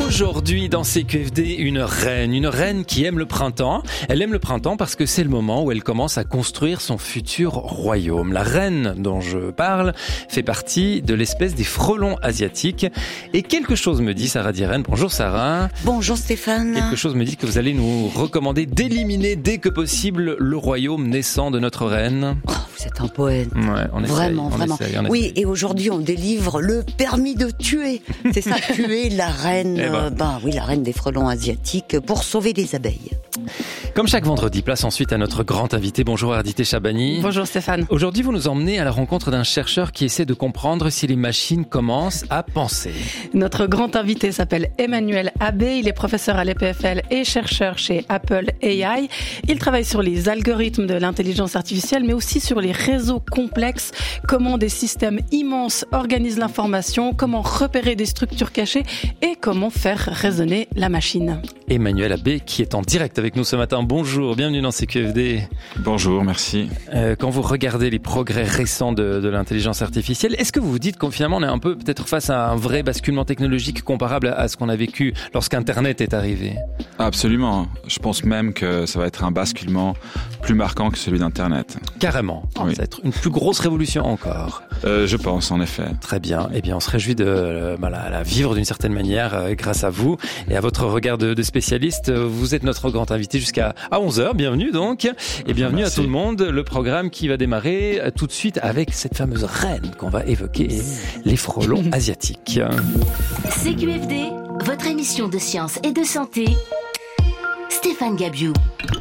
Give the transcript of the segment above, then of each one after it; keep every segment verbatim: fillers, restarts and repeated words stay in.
Aujourd'hui, dans C Q F D, une reine, une reine qui aime le printemps. Elle aime le printemps parce que c'est le moment où elle commence à construire son futur royaume. La reine dont je parle fait partie de l'espèce des frelons asiatiques. Et quelque chose me dit, Sarah Diren, bonjour Sarah. Bonjour Stéphane. Quelque chose me dit que vous allez nous recommander d'éliminer dès que possible le royaume naissant de notre reine. Oh, vous êtes un poète. Ouais, on essaye, Vraiment, on vraiment. essaye, on oui, essaye. et aujourd'hui on délivre le permis de tuer. C'est ça, tuer la reine, Eh ben. euh, bah oui, la reine des frelons asiatiques pour sauver les abeilles. Comme chaque vendredi, place ensuite à notre grand invité. Bonjour Ardité Chabani. Bonjour Stéphane. Aujourd'hui, vous nous emmenez à la rencontre d'un chercheur qui essaie de comprendre si les machines commencent à penser. Notre grand invité s'appelle Emmanuel Abbé. Il est professeur à l'E P F L et chercheur chez Apple A I. Il travaille sur les algorithmes de l'intelligence artificielle, mais aussi sur les réseaux complexes, comment des systèmes immenses organisent l'information, comment repérer des structures cachées et comment faire raisonner la machine. Emmanuel Abbé, qui est en direct avec nous ce matin. Bonjour, bienvenue dans C Q F D. Bonjour, merci. Euh, quand vous regardez les progrès récents de, de l'intelligence artificielle, est-ce que vous vous dites qu'on finalement on est un peu peut-être face à un vrai basculement technologique comparable à ce qu'on a vécu lorsqu'Internet est arrivé? Absolument. Je pense même que ça va être un basculement plus marquant que celui d'Internet. Carrément. Oui. Ça va être une plus grosse révolution encore. Euh, je pense, en effet. Très bien. Eh bien, on se réjouit de euh, bah, la, la vivre d'une certaine manière euh, grâce à vous et à votre regard de, de spécialiste. Vous êtes notre grand invité jusqu'à à onze heures. Bienvenue donc. Et bienvenue Merci. à tout le monde. Le programme qui va démarrer euh, tout de suite avec cette fameuse reine qu'on va évoquer, les frelons asiatiques. C Q F D, votre émission de science et de santé. Stéphane Gabiou.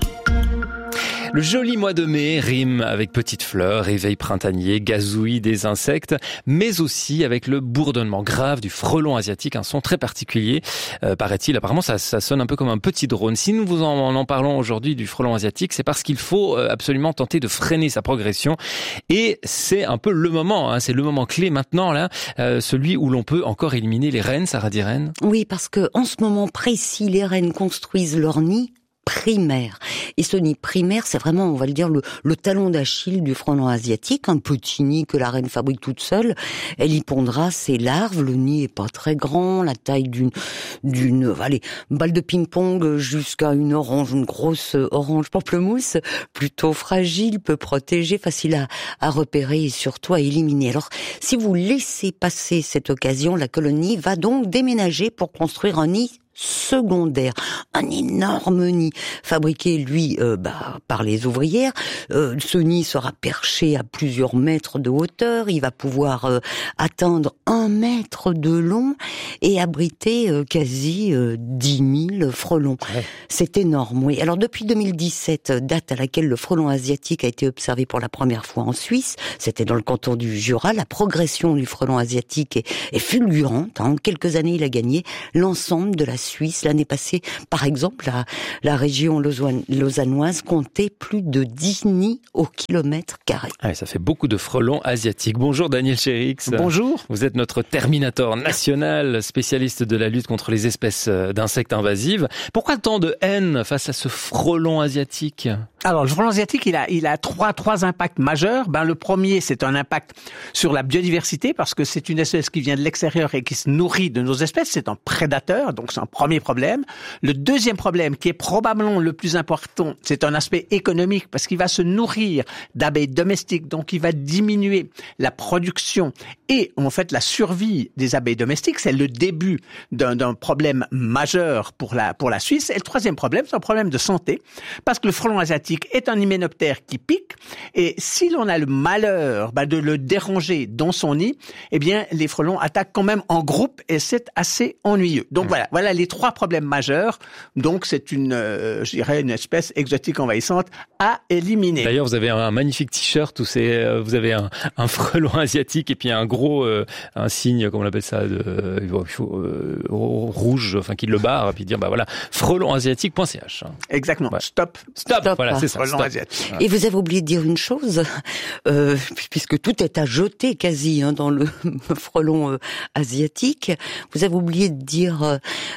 Le joli mois de mai rime avec petites fleurs, réveil printanier, gazouillis des insectes, mais aussi avec le bourdonnement grave du frelon asiatique, un son très particulier, euh, paraît-il. Apparemment, ça, ça sonne un peu comme un petit drone. Si nous vous en, en parlons aujourd'hui du frelon asiatique, c'est parce qu'il faut absolument tenter de freiner sa progression. Et c'est un peu le moment, hein, c'est le moment clé maintenant, là, euh, celui où l'on peut encore éliminer les reines, Sarah Diren. Oui, parce que en ce moment précis, les reines construisent leur nid primaire. Et ce nid primaire, c'est vraiment, on va le dire, le, le talon d'Achille du frelon asiatique, un petit nid que la reine fabrique toute seule. Elle y pondra ses larves. Le nid est pas très grand, la taille d'une, d'une, allez, balle de ping-pong jusqu'à une orange, une grosse orange pamplemousse, plutôt fragile, peu protégée, facile à, à repérer et surtout à éliminer. Alors, si vous laissez passer cette occasion, la colonie va donc déménager pour construire un nid secondaire, un énorme nid fabriqué lui euh, bah, par les ouvrières. Euh, ce nid sera perché à plusieurs mètres de hauteur, il va pouvoir euh, atteindre un mètre de long et abriter euh, quasi euh, dix mille frelons. Ouais. C'est énorme, oui. Alors depuis deux mille dix-sept, date à laquelle le frelon asiatique a été observé pour la première fois en Suisse, c'était dans le canton du Jura, la progression du frelon asiatique est, est fulgurante. En quelques années, il a gagné l'ensemble de la Suisse. L'année passée, par exemple, la, la région lausanne- lausannoise comptait plus de dix nids au kilomètre carré. Ah, ça fait beaucoup de frelons asiatiques. Bonjour Daniel Chérix. Bonjour. Vous êtes notre terminator national, spécialiste de la lutte contre les espèces d'insectes invasives. Pourquoi tant de haine face à ce frelon asiatique ? Alors, le frelon asiatique, il a, il a trois, trois impacts majeurs. Ben, le premier, c'est un impact sur la biodiversité parce que c'est une espèce qui vient de l'extérieur et qui se nourrit de nos espèces. C'est un prédateur, donc c'est un premier problème. Le deuxième problème, qui est probablement le plus important, c'est un aspect économique parce qu'il va se nourrir d'abeilles domestiques, donc il va diminuer la production et en fait la survie des abeilles domestiques. C'est le début d'un, d'un problème majeur pour la, pour la Suisse. Et le troisième problème, c'est un problème de santé parce que le frelon asiatique est un hyménoptère qui pique et si l'on a le malheur bah, de le déranger dans son nid, eh bien les frelons attaquent quand même en groupe et c'est assez ennuyeux. Donc mmh. voilà, voilà les trois problèmes majeurs. Donc c'est une, euh, je dirais une espèce exotique envahissante à éliminer. D'ailleurs, vous avez un magnifique t-shirt où c'est, euh, vous avez un, un frelon asiatique et puis un gros, euh, un signe, comment on appelle ça, de euh, euh, rouge, enfin qui le barre, et puis dire bah voilà, frelon asiatique point c h. Exactement. Ouais. Stop. Stop. Stop. Voilà, c'est ça. Frelon Stop. asiatique. Et vous avez oublié de dire une chose, euh, puisque tout est à jeter quasi hein, dans le frelon euh, asiatique. Vous avez oublié de dire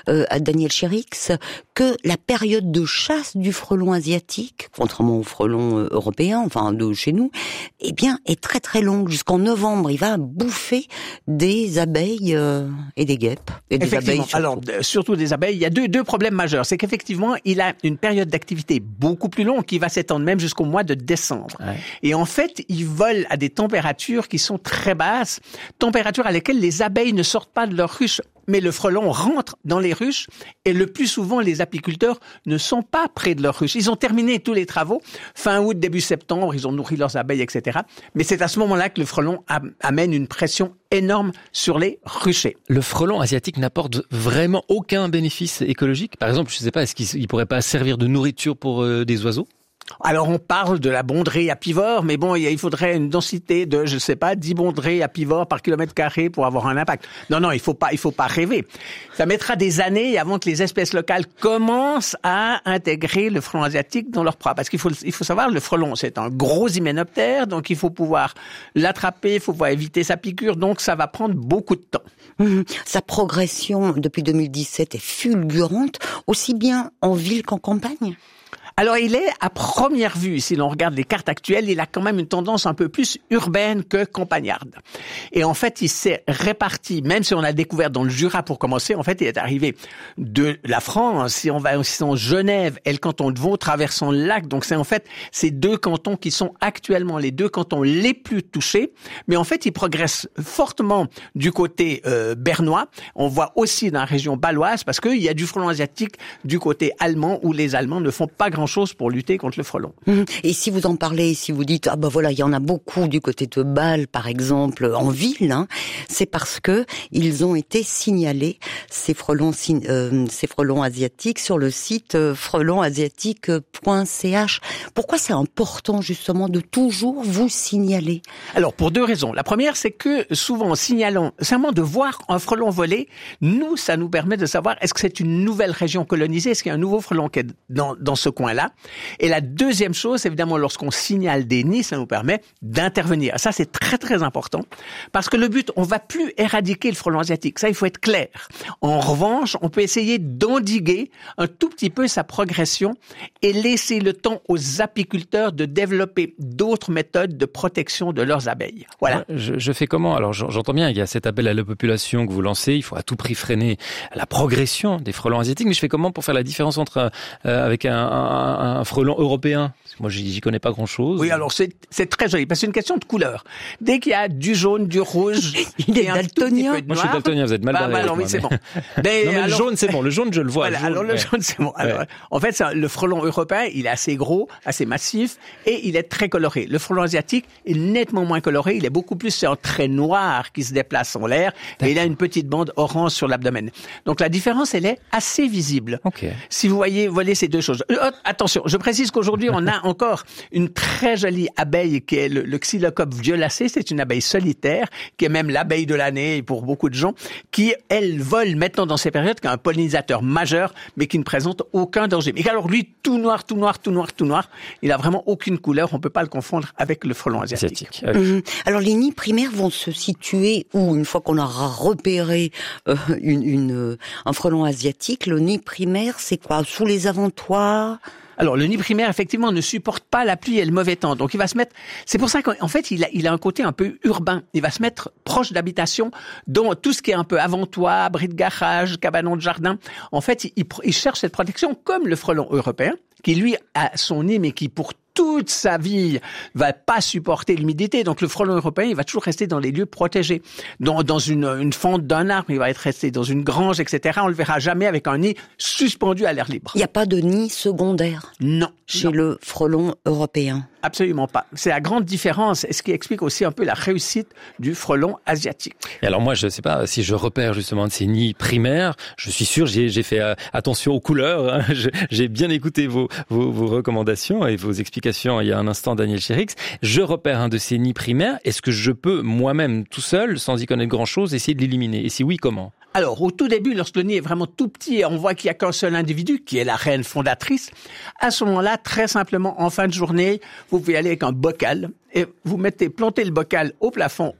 euh, à Daniel Chérix que la période de chasse du frelon asiatique, contrairement au frelon euh, européen, enfin de chez nous, eh bien est très très longue. Jusqu'en novembre, il va bouffer des abeilles euh, et des guêpes. Et des Effectivement. abeilles surtout. Alors, euh, surtout des abeilles. Il y a deux, deux problèmes majeurs. C'est qu'effectivement, il a une période d'activité beaucoup plus longue qui va s'étendre même jusqu'au mois de décembre. Ouais. Et en fait, il vole à des températures qui sont très basses, températures à lesquelles les abeilles ne sortent pas de leur ruche. Mais le frelon rentre dans les ruches et le plus souvent, les apiculteurs ne sont pas près de leur ruche. Ils ont terminé tous les travaux. Fin août, début septembre, ils ont nourri leurs abeilles, et cetera. Mais c'est à ce moment-là que le frelon am- amène une pression énorme sur les ruchers. Le frelon asiatique n'apporte vraiment aucun bénéfice écologique. Par exemple, je ne sais pas, est-ce qu'il ne pourrait pas servir de nourriture pour euh, des oiseaux ? Alors, on parle de la bonderie apivore, mais bon, il faudrait une densité de, je sais pas, dix bonderies apivores par kilomètre carré pour avoir un impact. Non, non, il faut pas, il faut pas rêver. Ça mettra des années avant que les espèces locales commencent à intégrer le frelon asiatique dans leur proie. Parce qu'il faut, il faut savoir, le frelon, c'est un gros hyménoptère, donc il faut pouvoir l'attraper, il faut pouvoir éviter sa piqûre, donc ça va prendre beaucoup de temps. Mmh. Sa progression depuis deux mille dix-sept est fulgurante, aussi bien en ville qu'en campagne. Alors, il est, à première vue, si l'on regarde les cartes actuelles, il a quand même une tendance un peu plus urbaine que campagnarde. Et en fait, il s'est réparti, même si on a découvert dans le Jura pour commencer, en fait, il est arrivé de la France, si on va aussi en Genève et le canton de Vaud, traversant le lac. Donc, c'est en fait ces deux cantons qui sont actuellement les deux cantons les plus touchés. Mais en fait, il progresse fortement du côté euh, bernois. On voit aussi dans la région baloise, parce qu'il y a du frelon asiatique du côté allemand, où les Allemands ne font pas grand chose pour lutter contre le frelon. Et si vous en parlez, si vous dites ah ben voilà, il y en a beaucoup du côté de Bâle par exemple en ville, hein, c'est parce que ils ont été signalés ces frelons euh, ces frelons asiatiques sur le site euh, frelon asiatique point c h. Pourquoi c'est important justement de toujours vous signaler ? Alors pour deux raisons. La première, c'est que souvent en signalant simplement de voir un frelon voler, nous ça nous permet de savoir est-ce que c'est une nouvelle région colonisée, est-ce qu'il y a un nouveau frelon qui est dans dans ce coin-là. Et la deuxième chose, évidemment, lorsqu'on signale des nids, ça nous permet d'intervenir. Ça, c'est très, très important. Parce que le but, on va plus éradiquer le frelon asiatique. Ça, il faut être clair. En revanche, on peut essayer d'endiguer un tout petit peu sa progression et laisser le temps aux apiculteurs de développer d'autres méthodes de protection de leurs abeilles. Voilà. Je, je fais comment ? Alors, j'entends bien, il y a cet appel à la population que vous lancez. Il faut à tout prix freiner la progression des frelons asiatiques. Mais je fais comment pour faire la différence entre, euh, avec un, un un frelon européen? Parce que moi, j'y, j'y connais pas grand-chose. Oui, alors c'est, c'est très joli, parce que c'est une question de couleur. Dès qu'il y a du jaune, du rouge, il est daltonien. Moi, je suis daltonien, vous êtes mal barré. Bah, bah, alors, oui, c'est bon. Mais, non, mais alors, le jaune, c'est bon. Le jaune, je le vois. Voilà, le jaune, alors le ouais. jaune, c'est bon. Alors, ouais. En fait, c'est, le frelon européen, il est assez gros, assez massif, et il est très coloré. Le frelon asiatique est nettement moins coloré. Il est beaucoup plus sur un trait noir qui se déplace en l'air, D'accord. et il a une petite bande orange sur l'abdomen. Donc, la différence, elle est assez visible. Okay. Si vous voyez, voyez ces deux choses. Euh, attention, je précise qu'aujourd'hui, on a encore une très jolie abeille qui est le, le Xylocope violacé. C'est une abeille solitaire, qui est même l'abeille de l'année pour beaucoup de gens, qui, elle, vole maintenant dans ces périodes, qui est un pollinisateur majeur, mais qui ne présente aucun danger. Mais alors lui, tout noir, tout noir, tout noir, tout noir, il a vraiment aucune couleur. On peut pas le confondre avec le frelon asiatique. asiatique. Mmh. Alors les nids primaires vont se situer où, une fois qu'on aura repéré euh, une, une, un frelon asiatique, le nid primaire, c'est quoi ? Sous les aventoirs ? Alors, le nid primaire, effectivement, ne supporte pas la pluie et le mauvais temps. Donc, il va se mettre... C'est pour ça qu'en fait, il a, il a un côté un peu urbain. Il va se mettre proche d'habitation, dont tout ce qui est un peu avant-toit, abri de garage, cabanon de jardin. En fait, il, il cherche cette protection comme le frelon européen, qui, lui, a son nid, mais qui, pour toute sa vie, va pas supporter l'humidité. Donc, le frelon européen, il va toujours rester dans les lieux protégés. Dans, dans une, une fente d'un arbre, il va être resté dans une grange, et cetera. On le verra jamais avec un nid suspendu à l'air libre. Il n'y a pas de nid secondaire. Non. Chez non. le frelon européen. Absolument pas. C'est la grande différence, et ce qui explique aussi un peu la réussite du frelon asiatique. Et alors moi, je sais pas, si je repère justement de ces nids primaires, je suis sûr, j'ai, j'ai fait euh, attention aux couleurs, hein, je, j'ai bien écouté vos, vos, vos recommandations et vos explications il y a un instant, Daniel Chérix. Je repère un de ces nids primaires, est-ce que je peux moi-même, tout seul, sans y connaître grand-chose, essayer de l'éliminer ? Et si oui, comment ? Alors, au tout début, lorsque le nid est vraiment tout petit et on voit qu'il n'y a qu'un seul individu, qui est la reine fondatrice, à ce moment-là, très simplement, en fin de journée, vous pouvez aller avec un bocal et vous mettez, plantez le bocal au plafond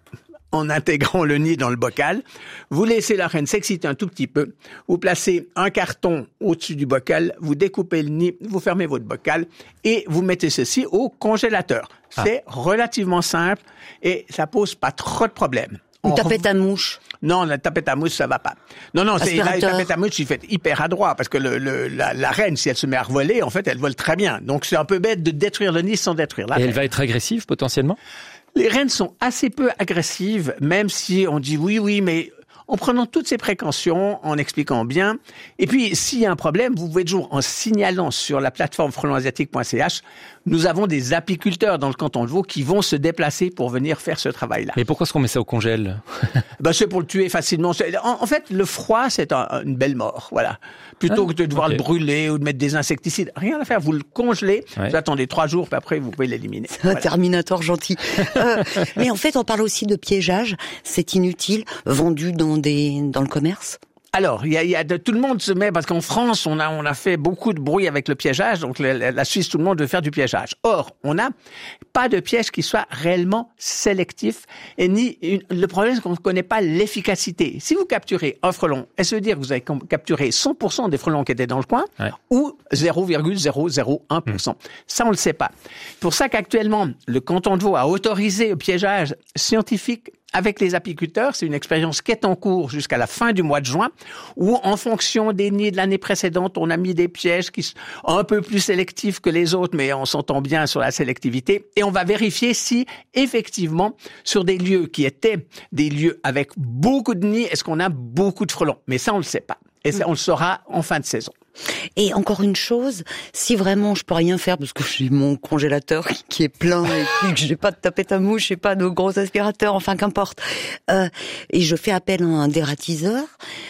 en intégrant le nid dans le bocal. Vous laissez la reine s'exciter un tout petit peu. Vous placez un carton au-dessus du bocal, vous découpez le nid, vous fermez votre bocal et vous mettez ceci au congélateur. Ah. C'est relativement simple et ça pose pas trop de problèmes. Une tapette à mouche. Non, la tapette à mouche, ça va pas. Non, non, c'est la tapette à mouche, il fait hyper adroit parce que le, le, la, la reine, si elle se met à voler, en fait, elle vole très bien. Donc, c'est un peu bête de détruire le nid sans détruire la reine. Et elle va être agressive, potentiellement? Les reines sont assez peu agressives, même si on dit oui, oui, mais en prenant toutes ces précautions, en expliquant bien. Et puis, s'il y a un problème, vous pouvez toujours, en signalant sur la plateforme frelon asiatique point c h, nous avons des apiculteurs dans le canton de Vaud qui vont se déplacer pour venir faire ce travail-là. Mais pourquoi est-ce qu'on met ça au congèle? Ben, c'est pour le tuer facilement. En, en fait, le froid, c'est un, une belle mort, voilà. Plutôt ah, que de devoir okay. le brûler ou de mettre des insecticides, rien à faire. Vous le congelez, ouais. vous attendez trois jours, puis après, vous pouvez l'éliminer. C'est un voilà. Terminator gentil. euh, mais en fait, on parle aussi de piégeage. C'est inutile, vendu dans des dans le commerce. Alors, il y a, il y a de, tout le monde se met, parce qu'en France, on a, on a fait beaucoup de bruit avec le piégeage, donc la, la Suisse, tout le monde veut faire du piégeage. Or, on n'a pas de piège qui soit réellement sélectif, et ni, une, le problème, c'est qu'on ne connaît pas l'efficacité. Si vous capturez un frelon, est-ce que ça veut dire que vous avez capturé cent pour cent des frelons qui étaient dans le coin, ouais. ou zéro virgule zéro zéro un pour cent? Mmh. Ça, on le sait pas. Pour ça qu'actuellement, le canton de Vaud a autorisé le piégeage scientifique avec les apiculteurs. C'est une expérience qui est en cours jusqu'à la fin du mois de juin, où en fonction des nids de l'année précédente, on a mis des pièges qui sont un peu plus sélectifs que les autres, mais on s'entend bien sur la sélectivité. Et on va vérifier si, effectivement, sur des lieux qui étaient des lieux avec beaucoup de nids, est-ce qu'on a beaucoup de frelons? Mais ça, on le sait pas. Et ça, on le saura en fin de saison. Et encore une chose, si vraiment je peux rien faire parce que j'ai mon congélateur qui est plein et puis que j'ai pas de tapette à mouche, j'ai pas de gros aspirateurs, enfin qu'importe, euh, et je fais appel à un dératiseur,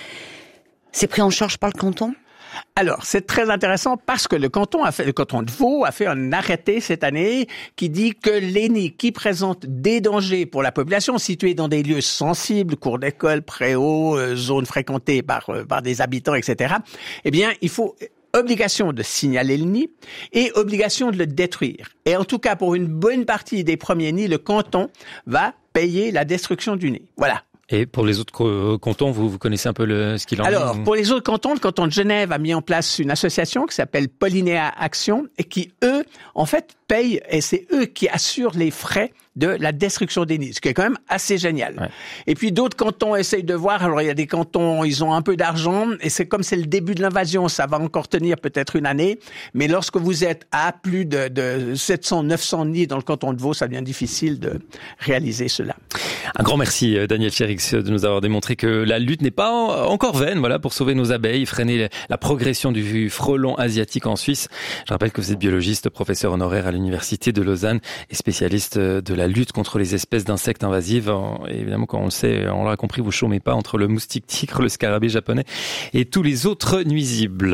c'est pris en charge par le canton? Alors, c'est très intéressant parce que le canton a fait, le canton de Vaud a fait un arrêté cette année qui dit que les nids qui présentent des dangers pour la population situés dans des lieux sensibles, cours d'école, préaux, euh, zones fréquentées par, euh, par des habitants, et cetera, eh bien, il faut obligation de signaler le nid et obligation de le détruire. Et en tout cas, pour une bonne partie des premiers nids, le canton va payer la destruction du nid. Voilà. Et pour les autres cantons, vous, vous connaissez un peu le, ce qu'il en est? Alors, pour les autres cantons, le canton de Genève a mis en place une association qui s'appelle Polynéa Action et qui, eux, en fait, payent, et c'est eux qui assurent les frais de la destruction des nids, ce qui est quand même assez génial. Ouais. Et puis d'autres cantons essayent de voir, alors il y a des cantons, ils ont un peu d'argent, et c'est comme c'est le début de l'invasion, ça va encore tenir peut-être une année, mais lorsque vous êtes à plus de, de sept cents, neuf cents nids dans le canton de Vaud, ça devient difficile de réaliser cela. Un grand merci Daniel Fierix de nous avoir démontré que la lutte n'est pas encore vaine, voilà, pour sauver nos abeilles, freiner la progression du frelon asiatique en Suisse. Je rappelle que vous êtes biologiste, professeur honoraire à l'Université de Lausanne et spécialiste de la lutte contre les espèces d'insectes invasives. Et évidemment, quand on le sait, on l'a compris, vous chômez pas entre le moustique tigre, le scarabée japonais et tous les autres nuisibles.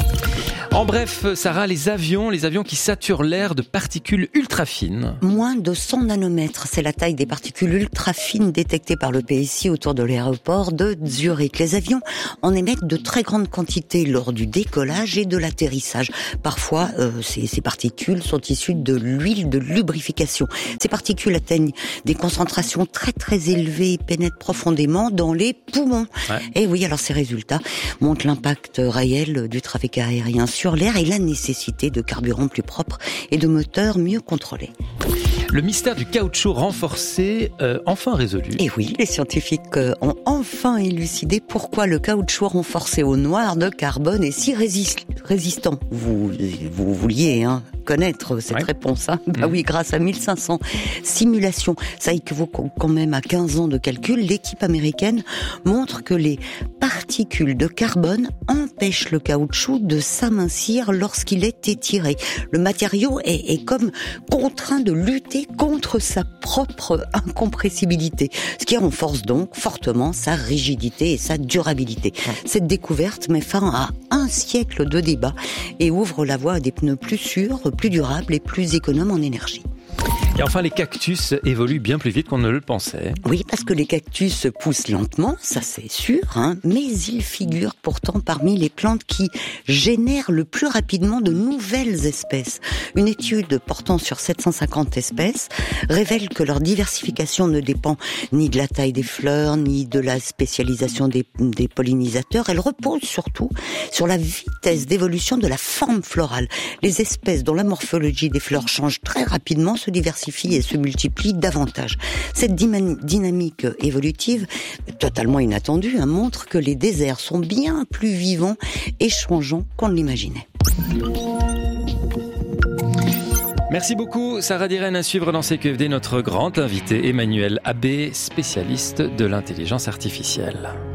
En bref, Sarah, les avions, les avions qui saturent l'air de particules ultra fines. Moins de cent nanomètres, c'est la taille des particules ultra fines détectées par le P S I autour de l'aéroport de Zurich. Les avions en émettent de très grandes quantités lors du décollage et de l'atterrissage. Parfois, euh, ces, ces particules sont issues de l'huile de lubrification. Ces particules atteignent des concentrations très très élevées et pénètrent profondément dans les poumons. Ouais. Et oui, alors ces résultats montrent l'impact réel du trafic aérien sur l'air et la nécessité de carburants plus propres et de moteurs mieux contrôlés. Le mystère du caoutchouc renforcé, euh, enfin résolu. Et oui, les scientifiques ont enfin élucidé pourquoi le caoutchouc renforcé au noir de carbone est si résist- résistant. Vous, vous vouliez hein, connaître cette ouais. réponse. Hein bah mmh. oui, grâce à mille cinq cents simulations, ça équivaut quand même à quinze ans de calcul, l'équipe américaine montre que les particules de carbone empêchent le caoutchouc de s'amincir lorsqu'il est étiré. Le matériau est, est comme contraint de lutter contre sa propre incompressibilité, ce qui renforce donc fortement sa rigidité et sa durabilité. Cette découverte met fin à un siècle de débat et ouvre la voie à des pneus plus sûrs, plus durables et plus économes en énergie. Et enfin, les cactus évoluent bien plus vite qu'on ne le pensait. Oui, parce que les cactus poussent lentement, ça c'est sûr, hein, mais ils figurent pourtant parmi les plantes qui génèrent le plus rapidement de nouvelles espèces. Une étude portant sur sept cent cinquante espèces révèle que leur diversification ne dépend ni de la taille des fleurs, ni de la spécialisation des, des pollinisateurs. Elle repose surtout sur la vitesse d'évolution de la forme florale. Les espèces dont la morphologie des fleurs change très rapidement se diversifient et se multiplient davantage. Cette dynamique évolutive, totalement inattendue, hein, montre que les déserts sont bien plus vivants et changeants qu'on ne l'imaginait. Merci beaucoup Sarah Diren. À suivre dans C Q F D notre grand invité Emmanuel Abbé, spécialiste de l'intelligence artificielle.